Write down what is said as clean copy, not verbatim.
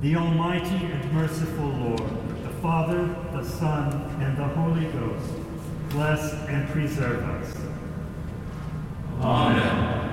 The Almighty and merciful Lord, the Father, the Son, and the Holy Ghost, bless and preserve us. Amen.